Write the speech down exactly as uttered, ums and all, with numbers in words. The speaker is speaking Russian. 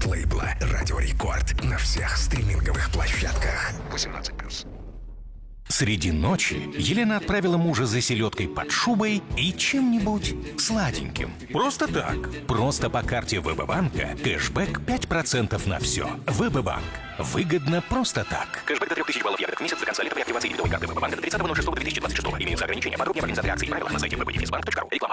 от лейбла «Радио Рекорд» на всех стриминговых площадках. восемнадцать плюс. Среди ночи Елена отправила мужа за селедкой под шубой и чем-нибудь сладеньким. Просто так. Просто по карте ВБ-банка кэшбэк пять процентов на все. ВБ-банк. Выгодно просто так. Кэшбэк до трех тысяч баллов ягодок в месяц за конца лета при активации дебетовой карты ВБ-банка до тридцатого ноль шестого две тысячи двадцать шестого. Имеются ограничения. Подробнее по организации операций и правила на сайте вэ бэ дефис банк точка ру. Реклама.